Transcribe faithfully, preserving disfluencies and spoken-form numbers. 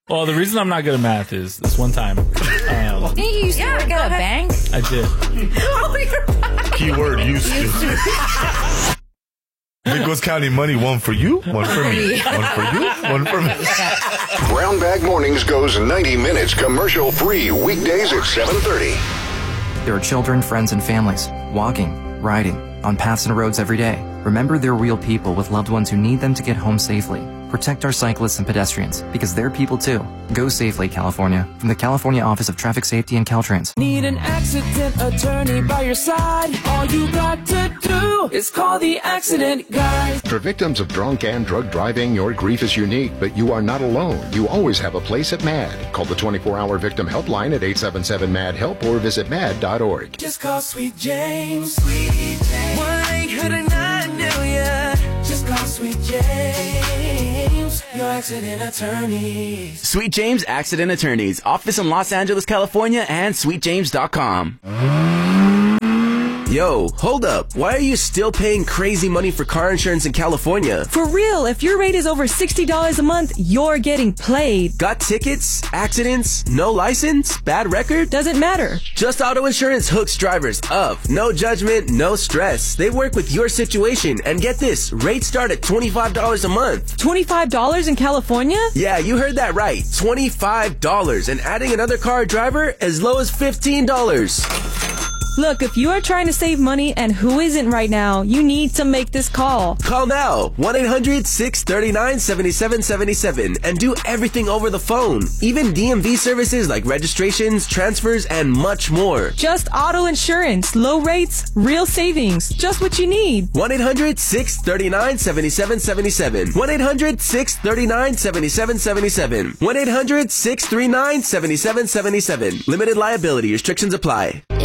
Well, the reason I'm not good at math is this one time. Um, Didn't you used to Yeah, work go at a ahead. bank? I did. Oh, you're right. Keyword used to. Nichols County money, one for you, one for me. One for you, one for me. Brown Bag Mornings goes ninety minutes commercial free weekdays at seven thirty. There are children, friends, and families walking, riding, on paths and roads every day. Remember, they're real people with loved ones who need them to get home safely. Protect our cyclists and pedestrians, because they're people too. Go safely, California. From the California Office of Traffic Safety and Caltrans. Need an accident attorney by your side? All you got to do is call the accident guy. For victims of drunk and drug driving, your grief is unique, but you are not alone. You always have a place at MAD. Call the twenty-four hour victim helpline at eight seven seven MAD HELP or visit mad dot org. Just call Sweet James. Sweet James. one eight hundred nine million. Just call Sweet James, your accident attorney. Sweet James Accident Attorneys. Office in Los Angeles, California, and sweet james dot com. Yo, hold up. Why are you still paying crazy money for car insurance in California? For real, if your rate is over sixty dollars a month, you're getting played. Got tickets, accidents, no license, bad record? Doesn't matter. Just Auto Insurance hooks drivers up. No judgment, no stress. They work with your situation. And get this, rates start at twenty-five dollars a month. twenty-five dollars in California? Yeah, you heard that right. twenty-five dollars. And adding another car driver as low as fifteen dollars. Look, if you are trying to save money, and who isn't right now, you need to make this call. Call now, one eight hundred six three nine seven seven seven seven, and do everything over the phone. Even D M V services like registrations, transfers, and much more. Just auto insurance, low rates, real savings, just what you need. one eight hundred six three nine seven seven seven seven. one eight hundred six three nine seven seven seven seven. one eight hundred six three nine seven seven seven seven. Limited liability restrictions apply.